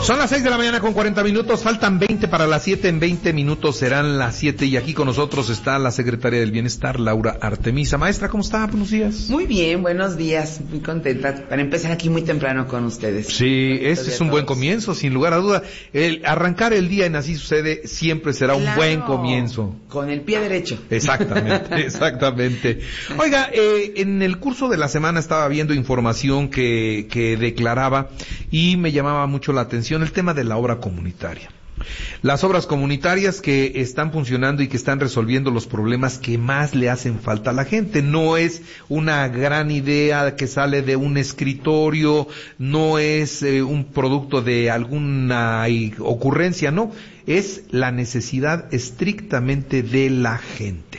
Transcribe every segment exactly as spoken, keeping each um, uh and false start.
Son las seis de la mañana con cuarenta minutos, faltan veinte para las siete, en veinte minutos serán las siete y aquí con nosotros está la secretaria del Bienestar, Laura Artemisa. Maestra, ¿cómo está? Buenos días. Muy bien, buenos días, muy contenta para empezar aquí muy temprano con ustedes. Sí, este es un buen comienzo, sin lugar a duda. El arrancar el día en Así Sucede siempre será claro, un buen comienzo. Con el pie derecho. Exactamente, exactamente. Oiga, eh, en el curso de la semana estaba viendo información que, que declaraba y me llamaba mucho la atención el tema de la obra comunitaria. Las obras comunitarias que están funcionando y que están resolviendo los problemas que más le hacen falta a la gente. No es una gran idea que sale de un escritorio, no es eh, un producto de alguna ocurrencia, no. Es la necesidad estrictamente de la gente.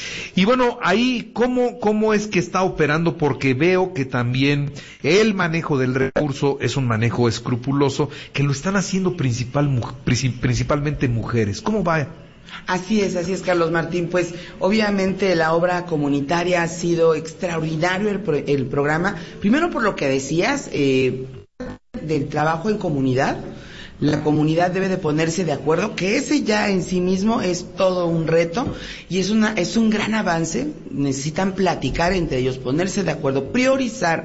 Y bueno, ahí, ¿cómo, cómo es que está operando? Porque veo que también el manejo del recurso es un manejo escrupuloso, que lo están haciendo principal, principalmente mujeres. ¿Cómo va? Así es, así es, Carlos Martín. Pues, obviamente, la obra comunitaria ha sido extraordinario el, pro, el programa. Primero, por lo que decías, eh, del trabajo en comunidad. La comunidad debe de ponerse de acuerdo, que ese ya en sí mismo es todo un reto y es una es un gran avance. Necesitan platicar entre ellos, ponerse de acuerdo, priorizar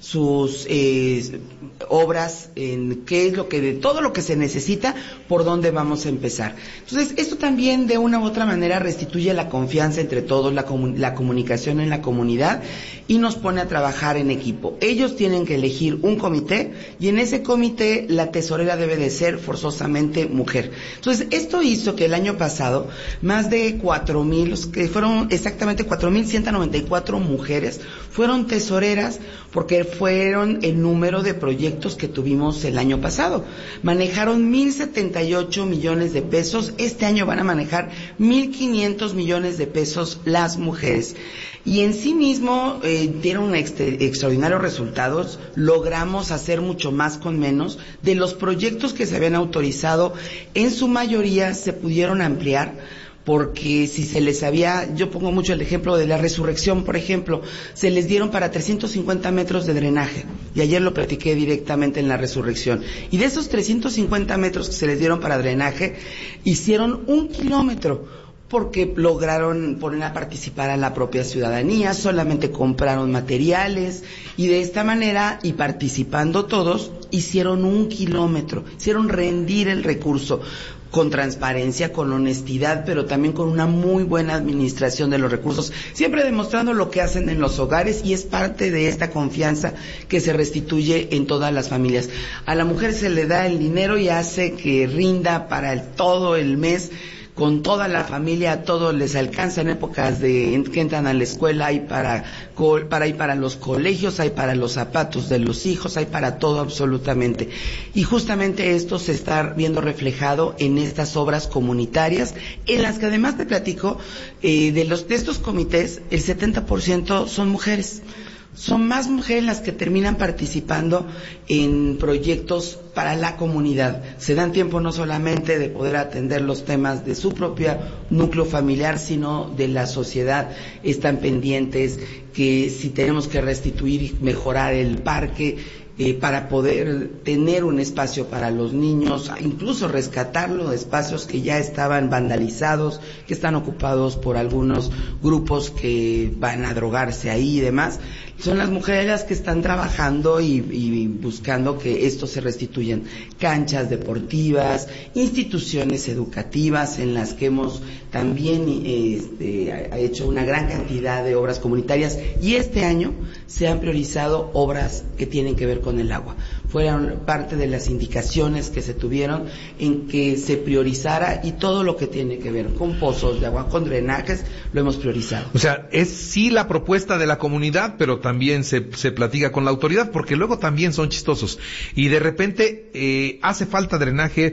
sus eh, obras, en qué es lo que, de todo lo que se necesita, por dónde vamos a empezar. Entonces, esto también de una u otra manera restituye la confianza entre todos, la, comun- la comunicación en la comunidad y nos pone a trabajar en equipo. Ellos tienen que elegir un comité y en ese comité la tesorera debe de ser forzosamente mujer. Entonces, esto hizo que el año pasado más de cuatro mil, que fueron exactamente cuatro mil ciento noventa y cuatro mujeres, fueron tesoreras porque fueron el número de proyectos que tuvimos el año pasado. Manejaron mil setenta y ocho millones de pesos, este año van a manejar mil quinientos millones de pesos las mujeres. Y en sí mismo eh, dieron extra, extraordinarios resultados, logramos hacer mucho más con menos. De los proyectos que se habían autorizado, en su mayoría se pudieron ampliar, porque si se les había, yo pongo mucho el ejemplo de la Resurrección, por ejemplo, se les dieron para trescientos cincuenta metros de drenaje, y ayer lo platiqué directamente en la Resurrección, y de esos trescientos cincuenta metros que se les dieron para drenaje, hicieron un kilómetro, porque lograron poner a participar a la propia ciudadanía, solamente compraron materiales, y de esta manera, y participando todos, hicieron un kilómetro, hicieron rendir el recurso, con transparencia, con honestidad, pero también con una muy buena administración de los recursos, siempre demostrando lo que hacen en los hogares, y es parte de esta confianza que se restituye en todas las familias. A la mujer se le da el dinero y hace que rinda para el, todo el mes, con toda la familia, a todos les alcanza en épocas de que entran a la escuela, hay para, para, hay para los colegios, hay para los zapatos de los hijos, hay para todo absolutamente. Y justamente esto se está viendo reflejado en estas obras comunitarias, en las que además te platico, eh, de los de estos comités, el setenta por ciento son mujeres. Son más mujeres las que terminan participando en proyectos para la comunidad. Se dan tiempo no solamente de poder atender los temas de su propio núcleo familiar, sino de la sociedad. Están pendientes que si tenemos que restituir y mejorar el parque, Eh, para poder tener un espacio para los niños, incluso rescatarlo de espacios que ya estaban vandalizados, que están ocupados por algunos grupos que van a drogarse ahí y demás. Son las mujeres las que están trabajando y, y buscando que esto se restituyan. Canchas deportivas, instituciones educativas en las que hemos también este, ha hecho una gran cantidad de obras comunitarias, y este año se han priorizado obras que tienen que ver con el agua. Fueron parte de las indicaciones que se tuvieron en que se priorizara, y todo lo que tiene que ver con pozos de agua, con drenajes, lo hemos priorizado. O sea, es sí la propuesta de la comunidad, pero también se, se platica con la autoridad, porque luego también son chistosos. Y de repente eh, hace falta drenaje,